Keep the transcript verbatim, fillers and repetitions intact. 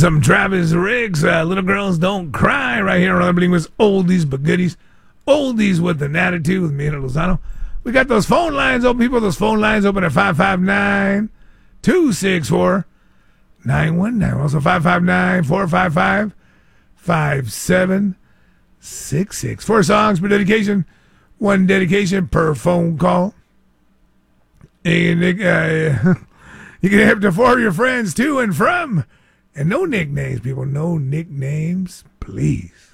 Some Travis Riggs, uh, Little Girls Don't Cry, right here on Unbelievable was Oldies But Goodies. Oldies with an Attitude with me and Lozano. We got those phone lines open, people. Those phone lines open at five five nine, two six four, nine one nine. Also five five nine, four five five, five seven six six. Four songs per dedication. One dedication per phone call. And uh, you can have to four of your friends to and from. And no nicknames, people. No nicknames, please.